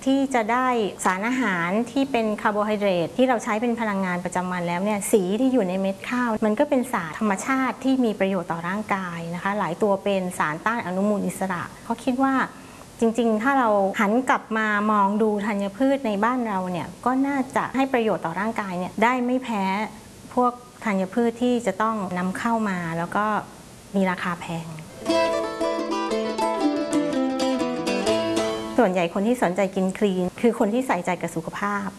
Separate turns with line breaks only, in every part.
ที่จะได้สารอาหารที่เป็นคาร์โบไฮเดรตที่เราใช้เป็นพลังงานประจำวันแล้วเนี่ยสีที่อยู่ในเม็ดข้าวมันก็เป็นสารธรรมชาติที่มีประโยชน์ต่อร่างกายนะคะหลายตัวเป็นสารต้านอนุมูลอิสระเขาคิดว่าจริงๆถ้าเราหันกลับมามองดูธัญพืชในบ้านเราเนี่ยก็น่าจะให้ประโยชน์ต่อร่างกายเนี่ยได้ไม่แพ้พวกธัญพืชที่จะต้องนำเข้ามาแล้วก็มีราคาแพงส่วนใหญ่คนที่สนใจกินคลีนคือคนที่ใส่ใจกับสุขภาพ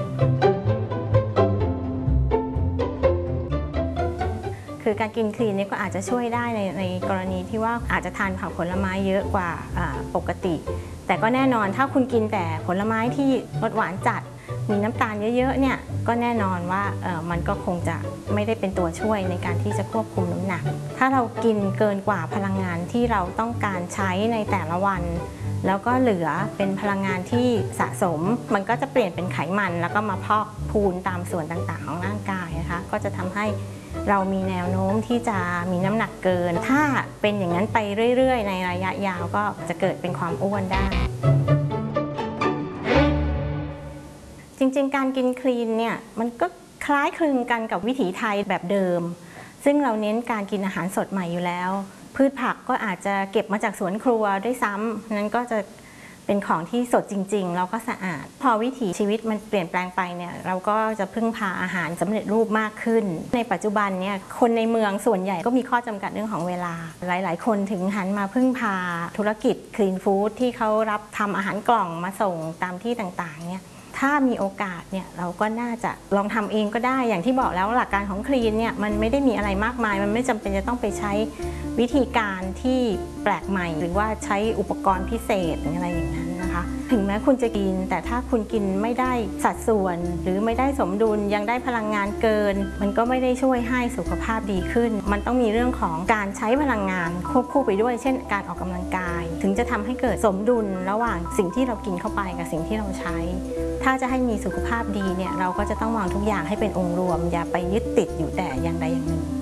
คือการกินคลีนนี่ก็อาจจะช่วยได้ในกรณีที่ว่าอาจจะทานผักผลไม้เยอะกว่าปกติแต่ก็แน่นอนถ้าคุณกินแต่ผลไม้ที่รสหวานจัดมีน้ำตาลเยอะๆเนี่ยก็แน่นอนว่ามันก็คงจะไม่ได้เป็นตัวช่วยในการที่จะควบคุมน้ำหนักถ้าเรากินเกินกว่าพลังงานที่เราต้องการใช้ในแต่ละวันแล้วก็เหลือเป็นพลังงานที่สะสมมันก็จะเปลี่ยนเป็นไขมันแล้วก็มาพอกพูนตามส่วนต่างๆของร่างกายนะคะก็จะทำให้เรามีแนวโน้มที่จะมีน้ำหนักเกินถ้าเป็นอย่างนั้นไปเรื่อยๆในระยะยาวก็จะเกิดเป็นความอ้วนได้จริงๆการกินคลีนเนี่ยมันก็คล้ายคลึงกันกับวิถีไทยแบบเดิมซึ่งเราเน้นการกินอาหารสดใหม่อยู่แล้วพืชผักก็อาจจะเก็บมาจากสวนครัวด้วยซ้ำนั้นก็จะเป็นของที่สดจริงๆแล้วก็สะอาดพอวิถีชีวิตมันเปลี่ยนแปลงไปเนี่ยเราก็จะพึ่งพาอาหารสำเร็จรูปมากขึ้นในปัจจุบันเนี่ยคนในเมืองส่วนใหญ่ก็มีข้อจำกัดเรื่องของเวลาหลายๆคนถึงหันมาพึ่งพาธุรกิจคลีนฟู้ดที่เขารับทำอาหารกล่องมาส่งตามที่ต่างๆเนี่ยถ้ามีโอกาสเนี่ยเราก็น่าจะลองทำเองก็ได้อย่างที่บอกแล้วหลักการของคลีนเนี่ยมันไม่ได้มีอะไรมากมายมันไม่จำเป็นจะต้องไปใช้วิธีการที่แปลกใหม่หรือว่าใช้อุปกรณ์พิเศษอะไรอย่างนั้นนะคะถึงแม้คุณจะกินแต่ถ้าคุณกินไม่ได้สัดส่วนหรือไม่ได้สมดุลยังได้พลังงานเกินมันก็ไม่ได้ช่วยให้สุขภาพดีขึ้นมันต้องมีเรื่องของการใช้พลังงานควบคู่ไปด้วยเช่นการออกกำลังกายถึงจะทำให้เกิดสมดุลระหว่างสิ่งที่เรากินเข้าไปกับสิ่งที่เราใช้ถ้าจะให้มีสุขภาพดีเนี่ยเราก็จะต้องมองทุกอย่างให้เป็นองค์รวมอย่าไปยึดติดอยู่แต่อย่างใดอย่างหนึ่ง